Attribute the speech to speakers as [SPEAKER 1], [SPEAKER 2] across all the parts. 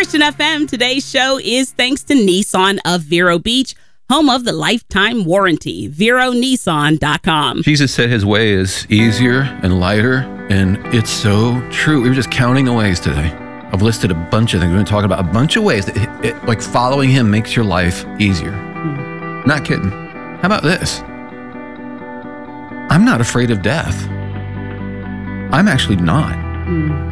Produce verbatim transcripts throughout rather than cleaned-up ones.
[SPEAKER 1] Christian F M. Today's show is thanks to Nissan of Vero Beach, home of the lifetime warranty. Vero Nissan dot com.
[SPEAKER 2] Jesus said his way is easier and lighter, and it's so true. We were just counting the ways today. I've listed a bunch of things. We've been talking about a bunch of ways that it, it, like following him makes your life easier. Mm. Not kidding. How about this? I'm not afraid of death. I'm actually not. Mm.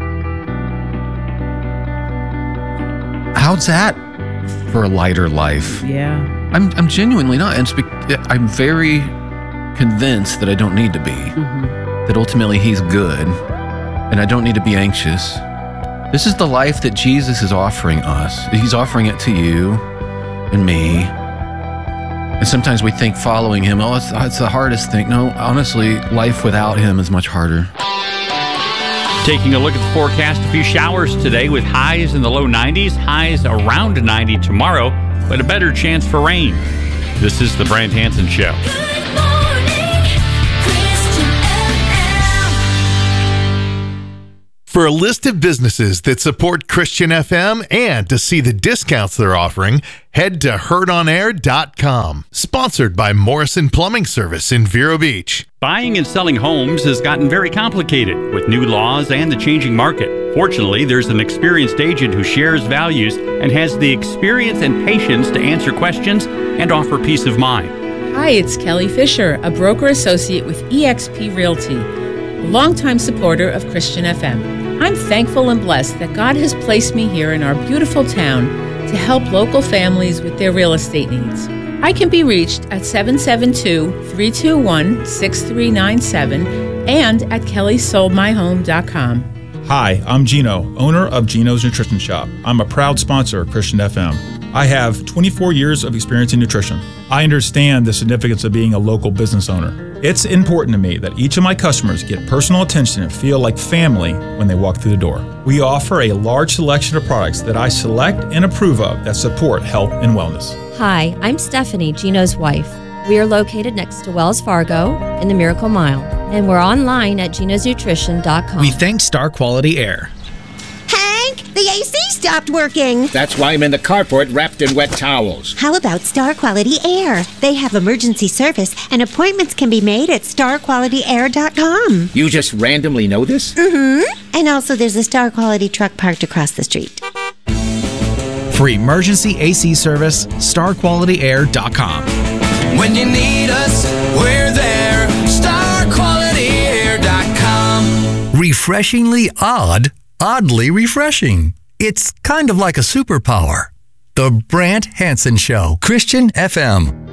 [SPEAKER 2] How's that for a lighter life?
[SPEAKER 1] Yeah.
[SPEAKER 2] I'm I'm genuinely not. And I'm very convinced that I don't need to be. Mm-hmm. That ultimately he's good and I don't need to be anxious. This is the life that Jesus is offering us. He's offering it to you and me. And sometimes we think following him, oh, it's, it's the hardest thing. No, honestly, life without him is much harder.
[SPEAKER 3] Taking a look at the forecast, a few showers today with highs in the low nineties, highs around ninety tomorrow, but a better chance for rain. This is the Brant Hansen Show.
[SPEAKER 4] Good morning, Christian F M.
[SPEAKER 5] For a list of businesses that support Christian F M and to see the discounts they're offering, head to heard on air dot com. Sponsored by Morrison Plumbing Service in Vero Beach.
[SPEAKER 3] Buying and selling homes has gotten very complicated with new laws and the changing market. Fortunately, there's an experienced agent who shares values and has the experience and patience to answer questions and offer peace of mind.
[SPEAKER 6] Hi, it's Kelly Fisher, a broker associate with E X P Realty, a longtime supporter of Christian F M. I'm thankful and blessed that God has placed me here in our beautiful town to help local families with their real estate needs. I can be reached at seven seven two, three two one, six three nine seven and at kelly sold my home dot com.
[SPEAKER 7] Hi, I'm Gino, owner of Gino's Nutrition Shop. I'm a proud sponsor of Christian F M. I have twenty-four years of experience in nutrition. I understand the significance of being a local business owner. It's important to me that each of my customers get personal attention and feel like family when they walk through the door. We offer a large selection of products that I select and approve of that support health and wellness.
[SPEAKER 8] Hi, I'm Stephanie, Gino's wife. We are located next to Wells Fargo in the Miracle Mile, and we're online at genos nutrition dot com.
[SPEAKER 9] We thank Star Quality Air.
[SPEAKER 10] Hank, the A C stopped working.
[SPEAKER 11] That's why I'm in the carport wrapped in wet towels.
[SPEAKER 10] How about Star Quality Air? They have emergency service, and appointments can be made at star quality air dot com.
[SPEAKER 11] You just randomly know this?
[SPEAKER 10] Mm-hmm. And also there's a Star Quality truck parked across the street.
[SPEAKER 9] For emergency A C service, star quality air dot com.
[SPEAKER 12] When you need us, we're there. star quality air dot com.
[SPEAKER 13] Refreshingly odd, oddly refreshing. It's kind of like a superpower. The Brant Hansen Show, Christian F M.